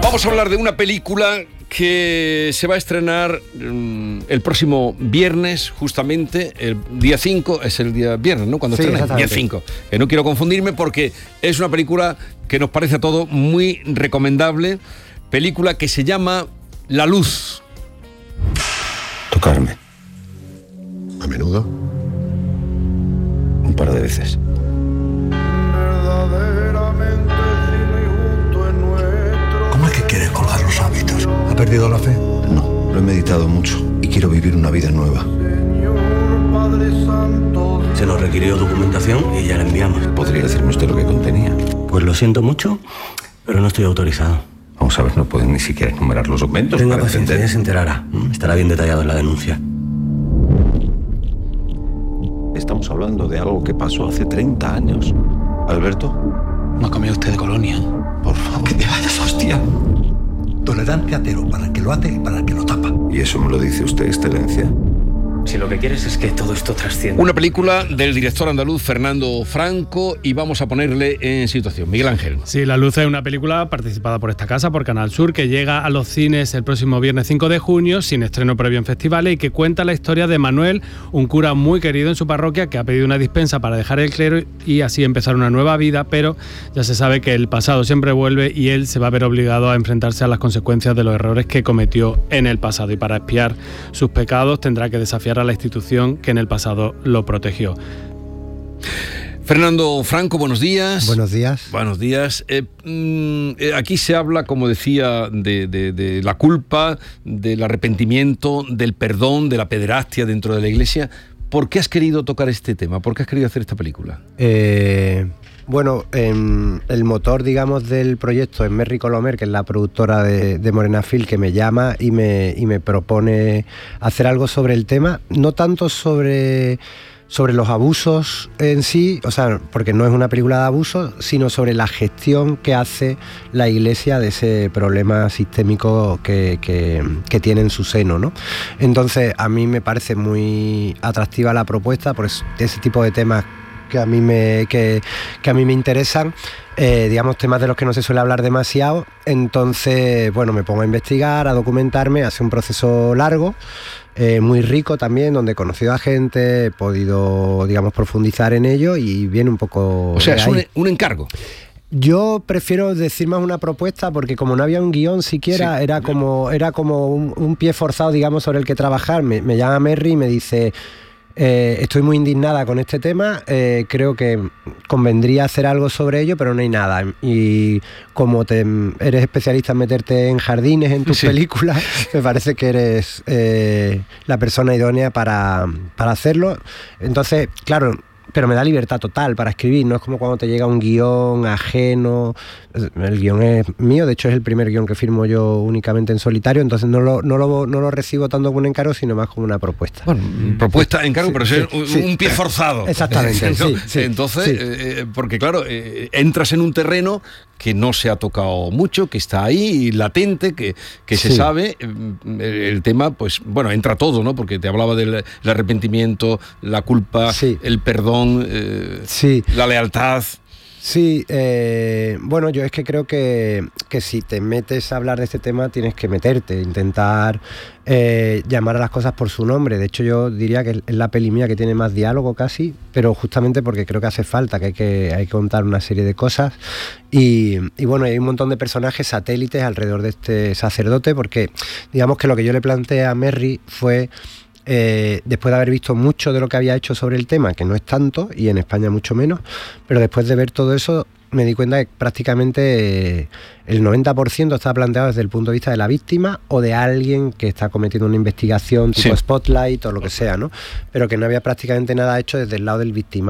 Vamos a hablar de una película que se va a estrenar el próximo viernes, justamente, el día 5, es el día viernes, ¿no? Cuando estrena, día 5. Que no quiero confundirme porque es una película que nos parece a todos muy recomendable, película que se llama La Luz. Tocarme. ¿A menudo? Un par de veces. ¿Cómo es que quieres colgar los hábitos? ¿Ha perdido la fe? No, lo he meditado mucho y quiero vivir una vida nueva. Se nos requirió documentación y ya la enviamos. ¿Podría decirme usted lo que contenía? Pues lo siento mucho, pero no estoy autorizado. Vamos a ver, no pueden ni siquiera enumerar los documentos. Tenga para paciencia, entender. ya se enterará. Estará bien detallado en la denuncia. Estamos hablando de algo que pasó hace 30 años. Alberto, ¿No comió usted de colonia? Por favor, que te vayas, hostia. Tolerancia cero para el que lo hace y para el que lo tapa. ¿y eso me lo dice usted, excelencia? Si lo que quieres es que todo esto trascienda. Una película del director andaluz Fernando Franco, y vamos a ponerle en situación. Miguel Ángel. Sí, La Luz es una película participada por esta casa, por Canal Sur, que llega a los cines el próximo viernes 5 de junio, sin estreno previo en festivales, y que cuenta la historia de Manuel, un cura muy querido en su parroquia, que ha pedido una dispensa para dejar el clero y así empezar una nueva vida, pero ya se sabe que el pasado siempre vuelve y él se va a ver obligado a enfrentarse a las consecuencias de los errores que cometió en el pasado, y para expiar sus pecados tendrá que desafiar a la institución que en el pasado lo protegió. Fernando Franco, buenos días. Buenos días. Buenos días. Aquí se habla, como decía, de la culpa, del arrepentimiento, del perdón, de la pederastia dentro de la Iglesia. ¿Por qué has querido tocar este tema? ¿Por qué has querido hacer esta película? Bueno, el motor, digamos, del proyecto es Merry Colomer, que es la productora de Morena Film, que me llama y me propone hacer algo sobre el tema, no tanto sobre los abusos en sí, o sea, porque no es una película de abusos, sino sobre la gestión que hace la Iglesia de ese problema sistémico que tiene en su seno, ¿no? Entonces, a mí me parece muy atractiva la propuesta, por ese tipo de temas que a mí me interesan, digamos, temas de los que no se suele hablar demasiado. Entonces, bueno, me pongo a investigar, a documentarme, hace un proceso largo, muy rico también, donde he conocido a gente, he podido, digamos, profundizar en ello y viene un poco... O sea, es un encargo. Yo prefiero decir más una propuesta, porque como no había un guión siquiera, sí, era como un pie forzado, digamos, sobre el que trabajar. Me llama Merry y me dice... estoy muy indignada con este tema, creo que convendría hacer algo sobre ello, pero no hay nada. Y como eres especialista en meterte en jardines en tus películas, me parece que eres la persona idónea para hacerlo. Entonces, claro, pero me da libertad total para escribir, no es como cuando te llega un guión ajeno. El guión es mío, de hecho es el primer guión que firmo yo únicamente en solitario, entonces no lo recibo tanto como un encargo, sino más como una propuesta. Bueno, propuesta, encargo, pero es un pie forzado. Exactamente, Entonces, porque claro, entras en un terreno que no se ha tocado mucho, que está ahí, latente, que se sabe. El tema, pues, bueno, entra todo, ¿no? Porque te hablaba del arrepentimiento, la culpa, el perdón, la lealtad. Sí, bueno, yo es que creo que si te metes a hablar de este tema tienes que meterte, intentar llamar a las cosas por su nombre. De hecho, yo diría que es la peli mía que tiene más diálogo casi, pero justamente porque creo que hace falta, que hay que contar una serie de cosas. Y bueno, hay un montón de personajes satélites alrededor de este sacerdote, porque digamos que lo que yo le planteé a Merry fue... después de haber visto mucho de lo que había hecho sobre el tema, que no es tanto, y en España mucho menos, pero después de ver todo eso me di cuenta que prácticamente el 90% está planteado desde el punto de vista de la víctima o de alguien que está cometiendo una investigación tipo Spotlight o lo que sea, ¿no? Pero que no había prácticamente nada hecho desde el lado del victimario.